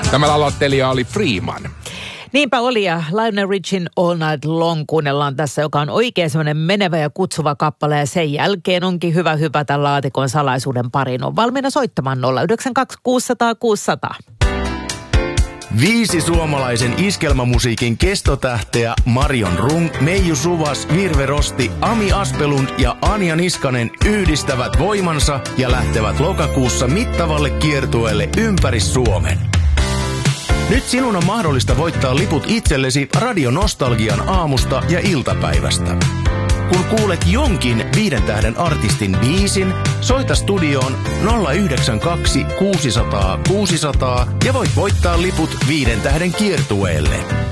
Tämä aloittelija oli Freeman. Niinpä oli, ja Lionel Richin All Night Long kuunnellaan tässä, joka on oikein semmoinen menevä ja kutsuva kappale, ja sen jälkeen onkin hyvä hypätä laatikon salaisuuden pariin. On valmiina soittamaan 092 600 600. 5 suomalaisen iskelmämusiikin kestotähteä Marion Rung, Meiju Suvas, Virve Rosti, Ami Aspelund ja Anja Niskanen yhdistävät voimansa ja lähtevät lokakuussa mittavalle kiertueelle ympäri Suomen. Nyt sinun on mahdollista voittaa liput itsellesi Radio Nostalgian aamusta ja iltapäivästä. Kun kuulet jonkin 5 tähden artistin biisin, soita studioon 092 600 600 ja voit voittaa liput 5 tähden kiertueelle.